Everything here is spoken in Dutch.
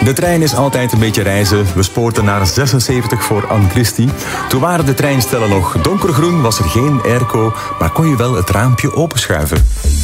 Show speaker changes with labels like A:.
A: De trein is altijd een beetje reizen. We spoorten naar 76 voor Anne Christie. Toen waren de treinstellen nog donkergroen, was er geen airco, maar kon je wel het raampje openschuiven.